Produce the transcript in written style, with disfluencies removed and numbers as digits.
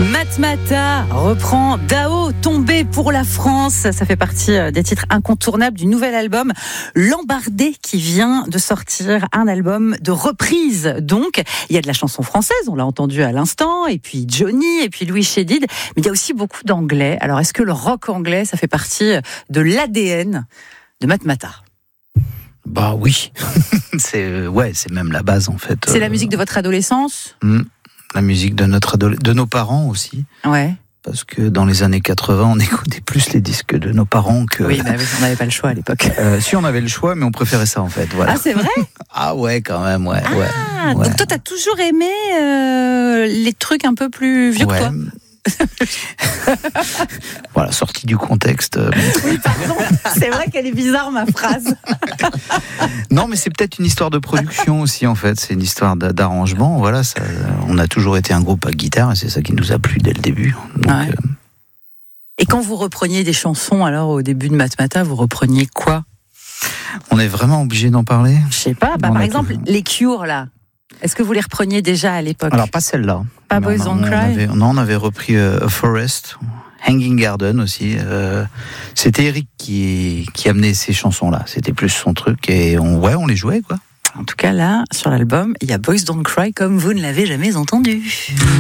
Matmata reprend Dao, tombé pour la France. Ça fait partie des titres incontournables du nouvel album Lambardé qui vient de sortir, un album de reprise. Donc, il y a de la chanson française, on l'a entendu à l'instant, et puis Johnny, et puis Louis Chédid, mais il y a aussi beaucoup d'anglais. Alors, est-ce que le rock anglais, ça fait partie de l'ADN de Matmata ? Bah oui, c'est même la base en fait. C'est la musique de votre adolescence ? La musique de de nos parents aussi. Ouais. Parce que dans les années 80, on écoutait plus les disques de nos parents que... Oui, mais on n'avait pas le choix à l'époque. Si, on avait le choix, mais on préférait ça en fait. Voilà. Ah, c'est vrai ? Ah ouais, quand même, ouais. Donc toi, t'as toujours aimé les trucs un peu plus vieux que toi ? Voilà, sortie du contexte. Oui, pardon. C'est vrai qu'elle est bizarre, ma phrase. Non, mais c'est peut-être une histoire de production aussi, en fait. C'est une histoire d'arrangement. Voilà, on a toujours été un groupe à guitare et c'est ça qui nous a plu dès le début. Donc, ouais. Et quand vous repreniez des chansons, alors au début de Matmata, vous repreniez quoi ? On est vraiment obligé d'en parler ? Je sais pas. Par exemple, les Cure, là. Est-ce que vous les repreniez déjà à l'époque ? Alors, pas celle-là. Pas Boys Don't Cry ? On avait repris A Forest, Hanging Garden aussi. C'était Eric qui amenait ces chansons-là. C'était plus son truc et on les jouait, quoi. En tout cas, là, sur l'album, il y a Boys Don't Cry comme vous ne l'avez jamais entendu.